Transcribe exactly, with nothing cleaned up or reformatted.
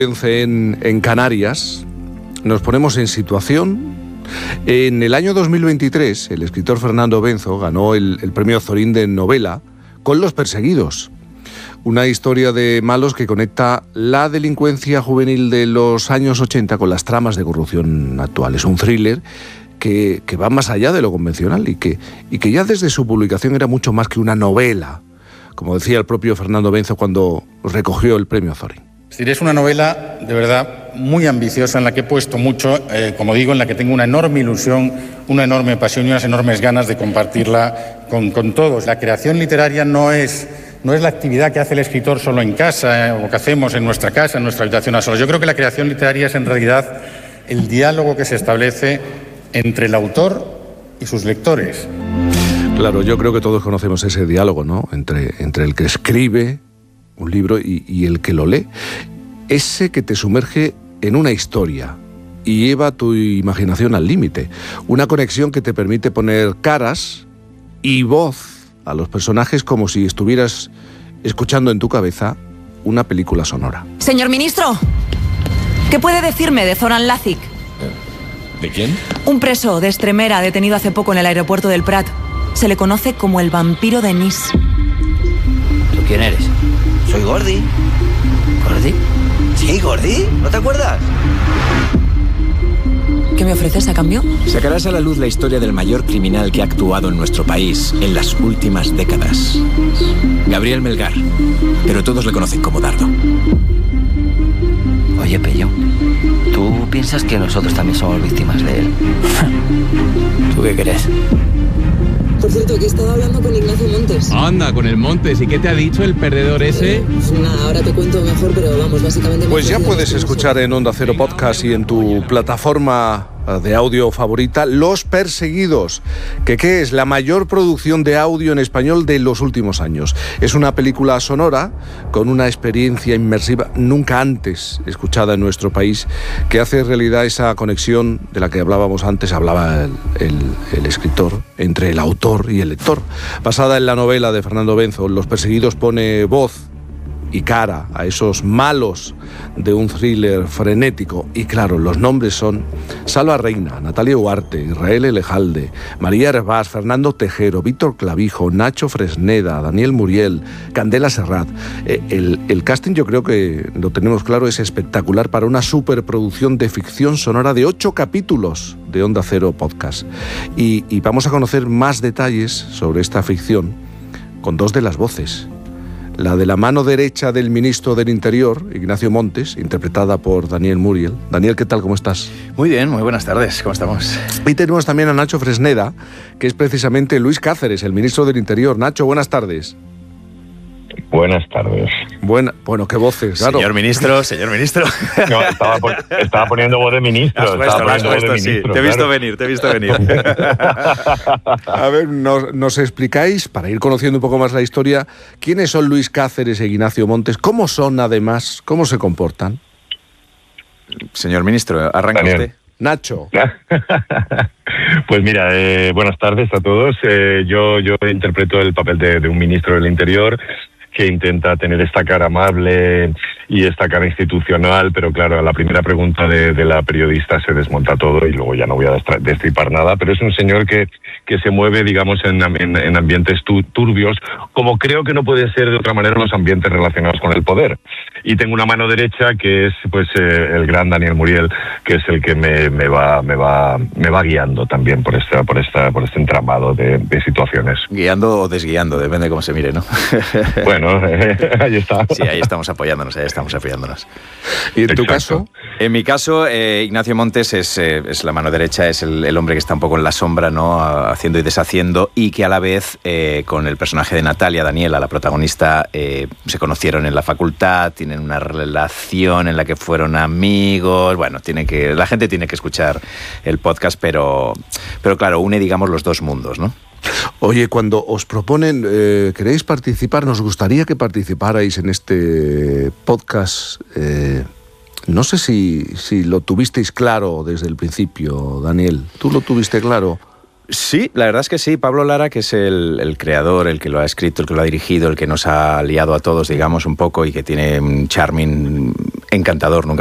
En, en Canarias nos ponemos en situación. En el año dos mil veintitrés, el escritor Fernando Benzo ganó el, el premio Azorín de novela con Los Perseguidos, una historia de malos que conecta la delincuencia juvenil de los años ochenta con las tramas de corrupción actuales. Un thriller que, que va más allá de lo convencional y que, y que ya desde su publicación era mucho más que una novela, como decía el propio Fernando Benzo cuando recogió el premio Azorín. Es decir, es una novela de verdad muy ambiciosa en la que he puesto mucho, eh, como digo, en la que tengo una enorme ilusión, una enorme pasión y unas enormes ganas de compartirla con, con todos. La creación literaria no es, no es la actividad que hace el escritor solo en casa, eh, o que hacemos en nuestra casa, en nuestra habitación a solas. Yo creo que la creación literaria es en realidad el diálogo que se establece entre el autor y sus lectores. Claro, yo creo que todos conocemos ese diálogo, ¿no? Entre, entre el que escribe un libro y, y el que lo lee, ese que te sumerge en una historia y lleva tu imaginación al límite, una conexión que te permite poner caras y voz a los personajes como si estuvieras escuchando en tu cabeza una película sonora. Señor ministro, ¿qué puede decirme de Zoran Lazic? ¿De quién? Un preso de Extremera detenido hace poco en el aeropuerto del Prat. Se le conoce como el vampiro de Nice. ¿Tú quién eres? Soy Gordy. ¿Gordy? Sí, Gordy. ¿No te acuerdas? ¿Qué me ofreces a cambio? Sacarás a la luz la historia del mayor criminal que ha actuado en nuestro país en las últimas décadas. Gabriel Melgar. Pero todos le conocen como Dardo. Oye, Pello, ¿tú piensas que nosotros también somos víctimas de él? ¿Tú qué crees? Por cierto, que he estado hablando con Ignacio Montes. Anda, con el Montes. ¿Y qué te ha dicho el perdedor ese? Eh, pues nada, ahora te cuento mejor, pero vamos, básicamente... Pues ya puedes escuchar en Onda Cero Podcast y en tu plataforma de audio favorita Los Perseguidos, que ¿qué es? La mayor producción de audio en español de los últimos años. Es una película sonora con una experiencia inmersiva nunca antes escuchada en nuestro país, que hace realidad esa conexión de la que hablábamos antes, hablaba el, el, el escritor, entre el autor y el lector. Basada en la novela de Fernando Benzo, Los Perseguidos pone voz y cara a esos malos de un thriller frenético. Y claro, los nombres son Salva Reina, Natalia Huarte, Israel Elejalde, María Hervás, Fernando Tejero, Víctor Clavijo, Nacho Fresneda, Daniel Muriel, Candela Serrat. Eh, el, el casting, yo creo que lo tenemos claro, es espectacular para una superproducción de ficción sonora de ocho capítulos de Onda Cero Podcast. Y, y vamos a conocer más detalles sobre esta ficción con dos de las voces. La de la mano derecha del ministro del Interior, Ignacio Montes, interpretada por Daniel Muriel. Daniel, ¿qué tal? ¿Cómo estás? Muy bien, muy buenas tardes. ¿Cómo estamos? Y tenemos también a Nacho Fresneda, que es precisamente Luis Cáceres, el ministro del Interior. Nacho, buenas tardes. Buenas tardes. Buena, bueno, qué voces, claro. Señor ministro, señor ministro. No, estaba, pon, estaba poniendo voz de ministro. Has puesto, estaba has puesto, voz de sí. ministro, Te he visto claro. venir, te he visto venir. A ver, nos, nos explicáis, para ir conociendo un poco más la historia, quiénes son Luis Cáceres e Ignacio Montes, cómo son además, cómo se comportan. Señor ministro, arranca Daniel. usted. Nacho. Pues mira, eh, buenas tardes a todos. Eh, yo, yo interpreto el papel de, de un ministro del Interior que intenta tener esta cara amable y esta cara institucional, pero claro, a la primera pregunta de, de la periodista se desmonta todo y luego ya no voy a destripar nada, pero es un señor que, que se mueve, digamos, en, en, en ambientes tu, turbios, como creo que no puede ser de otra manera en los ambientes relacionados con el poder. Y tengo una mano derecha que es pues eh, el gran Daniel Muriel, que es el que me, me va me va me va guiando también por esta por esta por este entramado de, de situaciones. Guiando o desguiando, depende de cómo se mire, ¿no? Bueno, eh, ahí está. Sí, ahí estamos apoyándonos, ahí estamos apoyándonos. ¿Y en tu Exacto. caso? En mi caso, eh, Ignacio Montes es, eh, es la mano derecha, es el, el hombre que está un poco en la sombra, ¿no? Haciendo y deshaciendo, y que a la vez, eh, con el personaje de Natalia, Daniela, la protagonista, eh, se conocieron en la facultad, tienen una relación en la que fueron amigos. Bueno, tiene que, la gente tiene que escuchar el podcast, pero, pero claro, une, digamos, los dos mundos, ¿no? Oye, cuando os proponen, eh, ¿queréis participar? Nos gustaría que participarais en este podcast. Eh, no sé si, si lo tuvisteis claro desde el principio, Daniel. ¿Tú lo tuviste claro? Sí, la verdad es que sí. Pablo Lara, que es el, el creador, el que lo ha escrito, el que lo ha dirigido, el que nos ha liado a todos, digamos, un poco, y que tiene un charming encantador. Nunca